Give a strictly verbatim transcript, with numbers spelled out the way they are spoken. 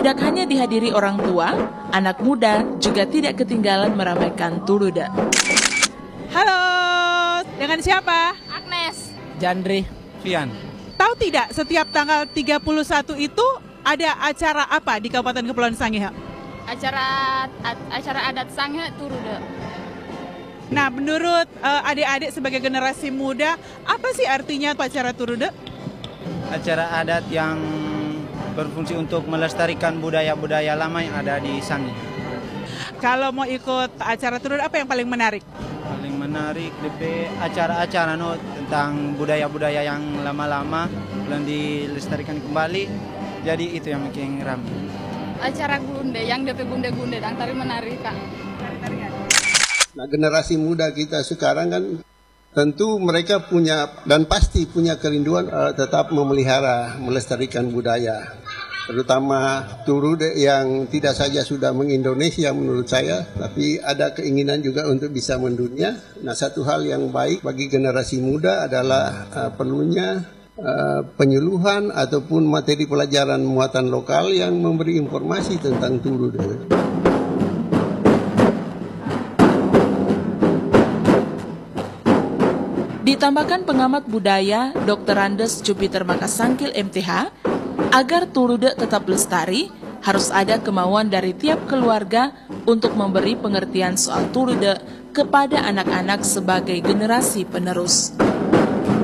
Tidak hanya dihadiri orang tua, anak muda juga tidak ketinggalan meramaikan Turude. Halo, dengan siapa? Agnes. Jandri. Fian. Tahu tidak setiap tanggal tiga puluh satu itu ada acara apa di Kabupaten Kepulauan Sangihe? Acara acara adat Sangihe Turude. Nah, menurut uh, adik-adik sebagai generasi muda, apa sih artinya acara Turude? Acara adat yang berfungsi untuk melestarikan budaya-budaya lama yang ada di Sangihe. Kalau mau ikut acara Turude, apa yang paling menarik? Paling menarik lebih acara-acara no, tentang budaya-budaya yang lama-lama belum dilestarikan kembali. Jadi itu yang makin ramai. Acara gunde yang D P gunde-gunde dan tari menari, Kak. Nah, generasi muda kita sekarang kan tentu mereka punya dan pasti punya kerinduan uh, tetap memelihara, melestarikan budaya. Terutama Turude yang tidak saja sudah mengindonesia menurut saya, tapi ada keinginan juga untuk bisa mendunia. Nah, satu hal yang baik bagi generasi muda adalah uh, perlunya uh, penyuluhan ataupun materi pelajaran muatan lokal yang memberi informasi tentang Turude. Ditambahkan pengamat budaya Doktor Andes Jupiter Makasangkil M T H, agar Turude tetap lestari, harus ada kemauan dari tiap keluarga untuk memberi pengertian soal Turude kepada anak-anak sebagai generasi penerus.